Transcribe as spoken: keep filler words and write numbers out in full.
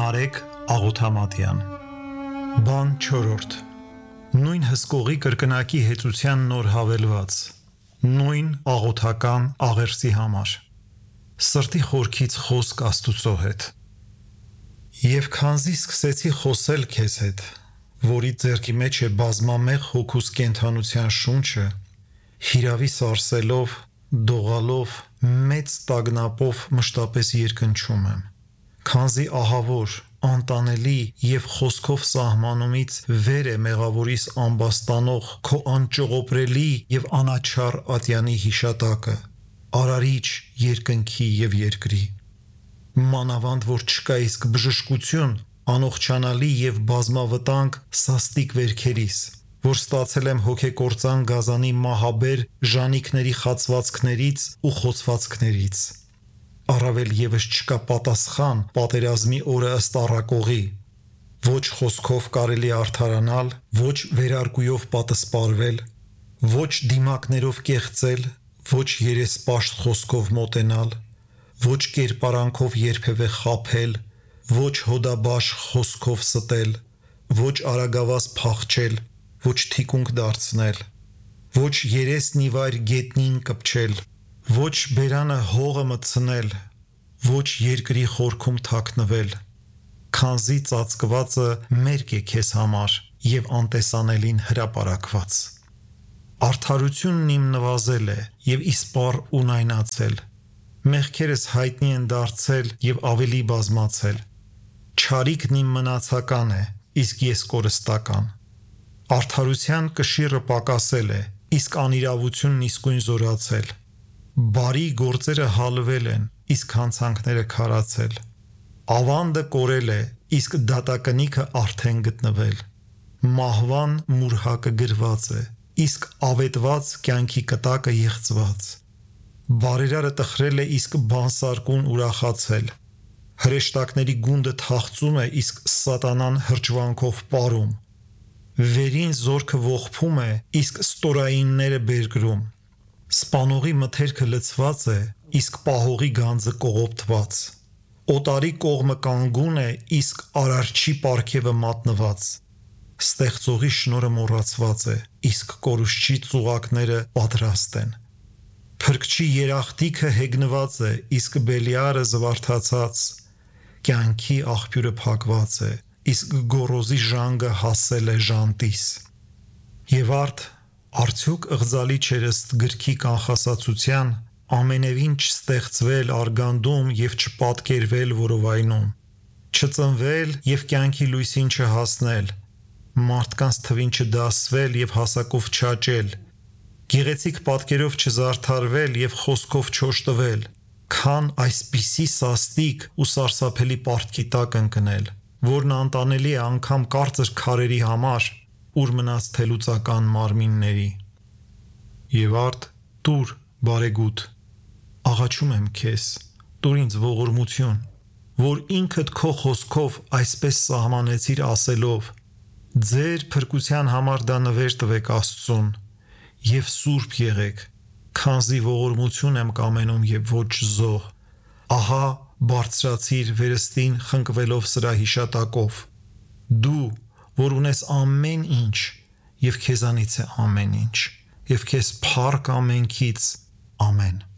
Նարեկ Աղոթամատյան Բան չորրորդ Նույն հսկողի կրկնակի հեծության նոր հավելված Նույն աղոթական աղերսի համար Սրտի խորքից խոսք Աստուծո հետ Եվ քանզի սկսեցի խոսել քեզ հետ, որի ձեռքի մեջ է բազմամեղ հոգուս կենդանության շունչը, հիրավի սարսելով, դողալով, մեծ տագնապով մշտապես երկնչում եմ, քանզի ահավոր, անտանելի և խոսքով սահմանումից վեր է մեղավորիս ամբաստանող քո անճողոպրելի և անաչառ ատյանի հիշատակը, արարիչ երկնքի և երկրի, մանավանդ որ չկա իսկ բժշկություն անողջանալի և բազմավտանգ սաստիկ վերքերիս, որ ստացել եմ հոգեկործան գազանի մահաբեր ժանիքների խացվածքներից ու խոցվածքներից, առավել ևս չկա պատասխան պատերազմի օրը ըստ առակողի, ոչ խոսքով կարելի արդարանալ, ոչ վերարկուով պատսպարվել, ոչ դիմակներով կեղծել, ոչ երեսպաշտ խոսքով մոտենալ, ոչ կերպարանքով երբևէ խաբել, ոչ հոդաբաշ խոսքով ստել, ոչ արագավազ փախչել, ոչ թիկունք դարձնել, ոչ երեսն ի վայր գետնին կպչել, ոչ բերանը հողը մտցնել, ոչ երկրի խորքում թաքնվել, քանզի ծածկվածը մերկ է քեզ համար և անտեսանելին հրապարակված։ Արդարությունն իմ նվազել է և իսպառ ունայնացել, մեղքերս հայտնի են դարձել և ավելի բազմացել, չարիքն իմ մնացական է, իսկ ես կորստական, արդարության կշիռը պակասել է, իսկ անիրավությունն իսկույն զորացել, բարի գործերը հալվել են, իսկ հանցանքները քարացել, ավանդը կորել է, իսկ դատակնիքը արդեն գտնվել, մահվան մուրհակը գրված է, իսկ ավետված կյանքի կտակը եղծված, բարերարը տխրել է, իսկ բանսարկուն ուրախացել, հրեշտակների գունդը թախծում է, իսկ սատանան հրճվանքով պարում, վերին զորքը ողբում է, իսկ ստորայինները բերկրում, սպանողի մթերքը լցված է, իսկ պահողի գանձը կողոպտված, օտարի կողմը կանգուն է, իսկ արարչի պարգևը մատնված, ստեղծողի շնորհը մոռացված է, իսկ կորուստչի ծուղակները պատրաստ են, փրկչի երախտիքը հեգնված է, իսկ Բելիարը զվարթացած, կյանքի աղբյուրը փակված է, իսկ գոռոզի ժանգը հասել է ժանտիս, և արդ արդյոք ըղձալի չէր ըստ գրքի կանխասացության ամենևին չստեղծվել արգանդում և չպատկերվել որովայնում, չծնվել և կյանքի լույսին չհասնել, մարդկանց թվին չդասվել և հասակով չաճել, գեղեցիկ պատկերով չզարդարվել և խոսքով չօժտվել, քան այսպիսի սաստիկ ու սարսափելի պարտքի տակ ընկնել, որն անտանելի է անգամ կարծր քարերի համար, ուր մնաց թելուծական մարմինների։ Եվ արդ տուր բարեգութ, աղաչում եմ քեզ, տուր ինձ ողորմություն, որ ինքդ քո խոսքով այսպես սահմանեցիր ասելով, ձեր փրկության համար դա նվեր տվեք Աստծուն, և սուրբ եղեք, քանզի ողորմություն եմ կամենում և ոչ զոհ, ահա բարձրացիր վերստին խնկվելով սրա հիշատակով, դու, որ ունես ամեն ինչ, և քեզանից է ամեն ինչ, և քեզ փառք ամենքից, ամեն։